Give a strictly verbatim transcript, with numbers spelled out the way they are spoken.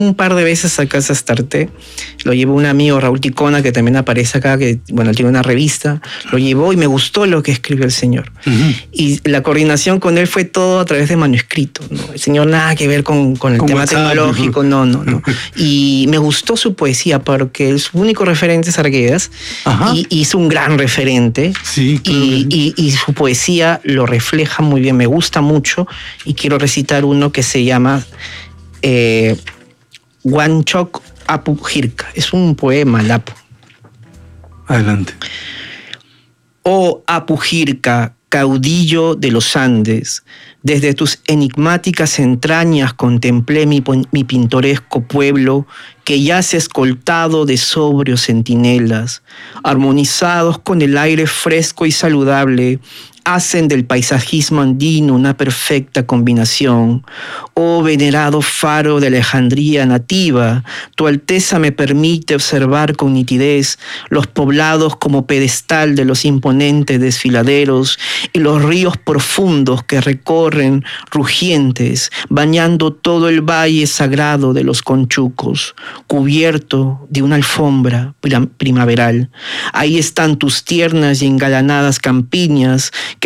un par de veces a Casa Astarte. Lo llevó un amigo, Raúl Ticona, que también aparece acá, que bueno, tiene una revista. Lo llevó y me gustó lo que escribió el señor. Uh-huh. Y la coordinación con él fue todo a través de manuscrito, ¿no? El señor nada que ver con, con el con tema WhatsApp, tecnológico, no, no, no. Y me gustó su poesía porque su único referente es Arguedas. Y hizo un gran referente. Sí, claro. y, y, y su poesía lo refleja muy bien, me gusta mucho. Y quiero recitar uno que se llama... Eh, Huanchoc Apujirca. Es un poema, Lapu. Adelante. Oh Apujirca, caudillo de los Andes, desde tus enigmáticas entrañas contemplé mi, mi pintoresco pueblo que yace escoltado de sobrios centinelas, armonizados con el aire fresco y saludable, hacen del paisajismo andino una perfecta combinación. Oh venerado faro de Alejandría nativa, tu Alteza me permite observar con nitidez los poblados como pedestal de los imponentes desfiladeros y los ríos profundos que recorren rugientes, bañando todo el valle sagrado de los Conchucos, cubierto de una alfombra primaveral. Ahí están tus tiernas y engalanadas campiñas